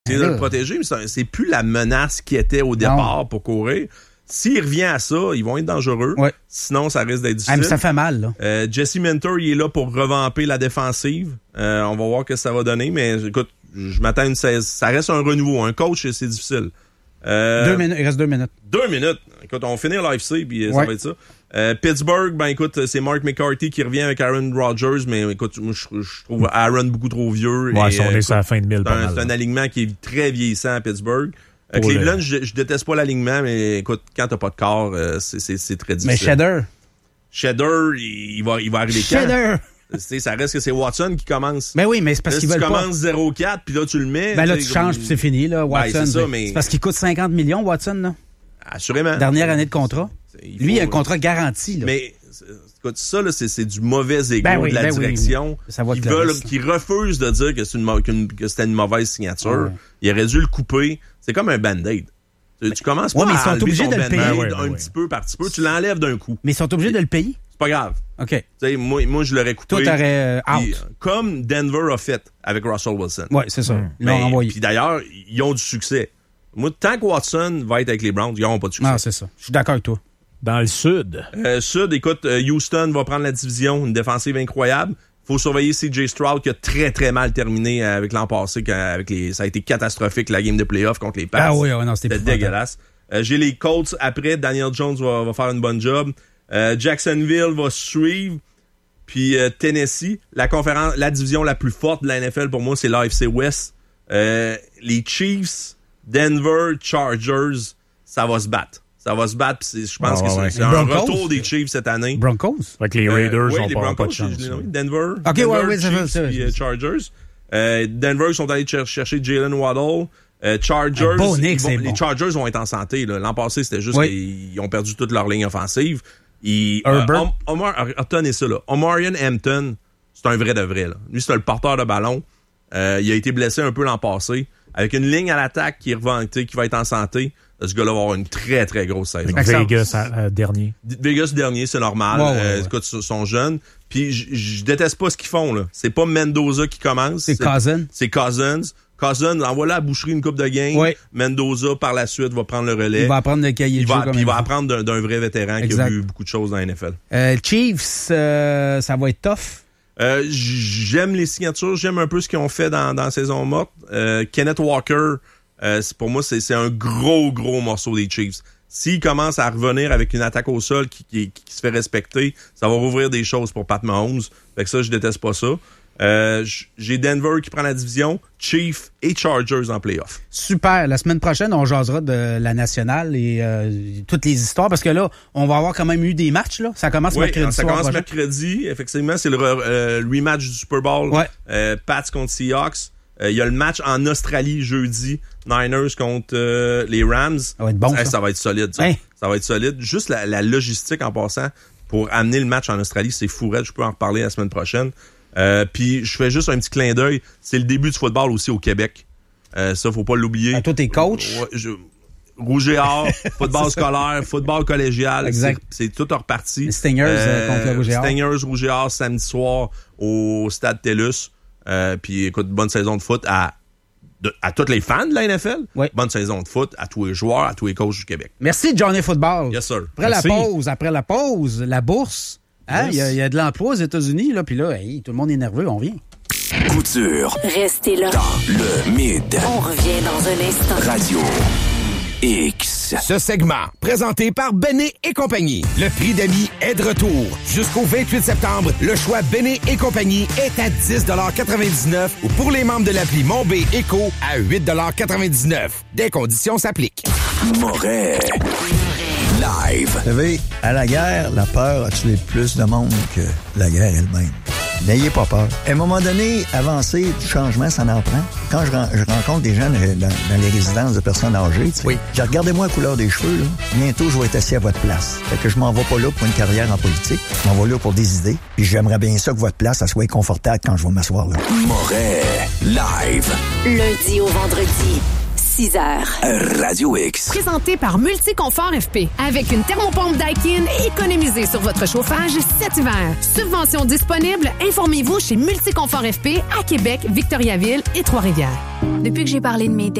C'est de le protéger, mais c'est plus la menace qui était au départ pour courir. S'il revient à ça, ils vont être dangereux. Ouais. Sinon, ça risque d'être difficile. Mais ça fait mal, là. Jesse Minter, il est là pour revamper la défensive. On va voir ce que ça va donner, mais écoute, je m'attends à une 16. Ça reste un renouveau. Un coach, c'est difficile. 2 minutes. Il reste 2 minutes. 2 minutes. Écoute, on va finir l'AFC, puis ça va être ça. Pittsburgh, ben écoute, c'est Mark McCarthy qui revient avec Aaron Rodgers, mais écoute, moi, je trouve Aaron beaucoup trop vieux. Ouais, on est sur la fin de mille. C'est un alignement qui est très vieillissant à Pittsburgh. Cleveland, je déteste pas l'alignement, mais écoute, quand t'as pas de corps, c'est très difficile. Mais Shedder, il va arriver Shedder! Ça reste que c'est Watson qui commence. Ben oui, mais c'est parce qu'il veut pas. Tu commences 0-4, puis là, tu le mets. Ben là, tu changes, puis c'est fini, là, Watson. Ben, c'est ça, mais... C'est parce qu'il coûte 50 millions, Watson, là. Assurément. Dernière année de contrat. Lui, il a un contrat garanti, là. Mais, écoute, ça, là, c'est du mauvais égo de la direction. Qui refuse de dire que c'était une mauvaise signature. Ouais. Il aurait dû le couper. C'est comme un Band-Aid. Tu commences pas à enlever ton Band-Aid un petit peu par petit peu. Tu l'enlèves d'un coup. Mais ils sont obligés de le payer. C'est pas grave. OK. Moi, je l'aurais coupé. Toi, t'aurais out. Comme Denver a fait avec Russell Wilson. Oui, c'est ça. Ils l'ont envoyé. Puis d'ailleurs, ils ont du succès. Moi, tant que Watson va être avec les Browns, ils n'auront pas de succès. Non, c'est ça. Je suis d'accord avec toi. Dans le sud. Écoute, Houston va prendre la division, une défensive incroyable. Faut surveiller CJ Stroud qui a très très mal terminé avec l'an passé. Ça a été catastrophique la game de playoff contre les Pats. Ah oui, non, c'était dégueulasse. J'ai les Colts après. Daniel Jones va faire une bonne job. Jacksonville va suivre. Puis Tennessee, la division la plus forte de la NFL pour moi, c'est l'AFC West. Les Chiefs, Denver, Chargers, ça va se battre. Ça va se battre, puis je pense que c'est un retour des Chiefs cette année. Broncos? Avec les Raiders, les Broncos, pas de chance. Denver, Chiefs, Chargers. Denver sont allés chercher Jalen Waddle. Chargers, les Chargers vont être en santé. Là. L'an passé, c'était juste qu'ils ont perdu toute leur ligne offensive. Retenez ça, là. Omarion Hampton, c'est un vrai de vrai. Là. Lui, c'est le porteur de ballon. Il a été blessé un peu l'an passé. Avec une ligne à l'attaque qui va être en santé, ce gars-là va avoir une très, très grosse saison. Vegas dernier. Vegas dernier, c'est normal. Écoute, ils sont jeunes. Puis, je déteste pas ce qu'ils font. Là. C'est pas Mendoza qui commence. C'est Cousins. C'est Cousins. Cousins, envoie-le à la boucherie une coupe de game. Oui. Mendoza, par la suite, va prendre le relais. Il va apprendre le cahier de jeu. Il va apprendre d'un vrai vétéran qui a vu beaucoup de choses dans la NFL. Chiefs, ça va être tough. J'aime les signatures. J'aime un peu ce qu'ils ont fait dans la saison morte. Kenneth Walker, pour moi, c'est un gros morceau des Chiefs. S'il commence à revenir avec une attaque au sol qui se fait respecter, ça va rouvrir des choses pour Pat Mahomes. Fait que ça, je déteste pas ça. J'ai Denver qui prend la division, Chiefs et Chargers en playoff. Super. La semaine prochaine, on jasera de la nationale et toutes les histoires parce que là, on va avoir quand même eu des matchs. Là. Ça commence mercredi. Ça commence mercredi. Effectivement, c'est le rematch du Super Bowl. Pats contre Seahawks. Il y a le match en Australie jeudi. Niners contre les Rams. Ça va être bon. Ça va être solide. Ça. Ça va être solide. Juste la logistique en passant pour amener le match en Australie, c'est fou. Je peux en reparler la semaine prochaine. Puis je fais juste un petit clin d'œil. C'est le début du football aussi au Québec. Ça, faut pas l'oublier. Toi, t'es coach. Rouge et or, football scolaire, football collégial. Exact. C'est tout reparti. Les Stingers contre le Rouge et or. Stingers, Rouge et or, samedi soir au Stade TELUS. Puis écoute, bonne saison de foot à tous les fans de la NFL. Oui. Bonne saison de foot à tous les joueurs, à tous les coachs du Québec. Merci, Johnny Football. Yes, sir. Après la pause, la bourse. Hein? Il y a de l'emploi aux États-Unis, là, puis là, tout le monde est nerveux, on vient. Couture. Restez là. Dans le mid. On revient dans un instant. Radio X. Ce segment, présenté par Béné et compagnie. Le prix d'amis est de retour. Jusqu'au 28 septembre, le choix Béné et compagnie est à 10,99$ ou pour les membres de l'appli Mon B Éco à 8,99$. Des conditions s'appliquent. Moret. Live. Vous savez, à la guerre, la peur a tué plus de monde que la guerre elle-même. N'ayez pas peur. À un moment donné, avancer du changement, ça en prend. Quand je rencontre des gens dans les résidences de personnes âgées, regardez-moi la couleur des cheveux, là. Bientôt, je vais être assis à votre place. Fait que je m'en vais pas là pour une carrière en politique. Je m'en vais là pour des idées. Puis j'aimerais bien ça que votre place, ça soit confortable quand je vais m'asseoir là. Moret. Live. Lundi au vendredi, 6 heures. Radio X. Présenté par Multiconfort FP. Avec une thermopompe Daikin, économisez sur votre chauffage cet hiver. Subvention disponible, informez-vous chez Multiconfort FP à Québec, Victoriaville et Trois-Rivières. Depuis que j'ai parlé de mes